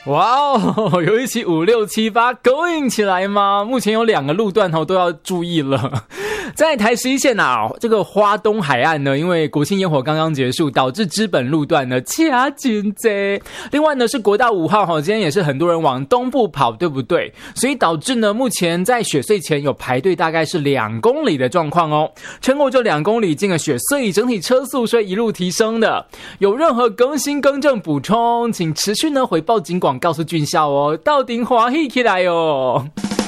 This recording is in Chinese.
哇哦，有一起5、6、7、8勾引起来吗？目前有2个路段都要注意了。在台11线这个花东海岸呢，因为国庆烟火刚刚结束，导致知本路段呢掐紧贼。另外呢是国道5号今天也是很多人往东部跑，对不对？所以导致呢目前在雪隧前有排队大概是2公里的状况哦。撑过这2公里进了雪隧，整体车速是一路提升的。有任何更新更正补充，请持续呢回报警广告诉军校哦，到顶欢喜起来哦。